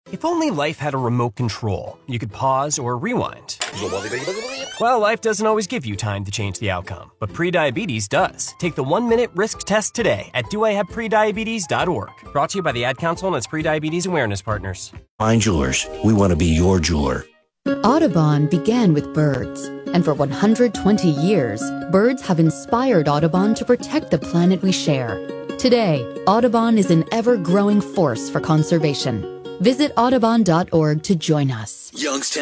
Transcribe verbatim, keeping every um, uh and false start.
If only life had a remote control, you could pause or rewind. Well, life doesn't always give you time to change the outcome, but prediabetes does. Take the one-minute risk test today at do I have prediabetes dot org. Brought to you by the Ad Council and its prediabetes awareness partners. Fine Jewelers, we want to be your jeweler. Audubon began with birds, and for one hundred twenty years, birds have inspired Audubon to protect the planet we share. Today, Audubon is an ever-growing force for conservation. Visit audubon dot org to join us. Youngstown.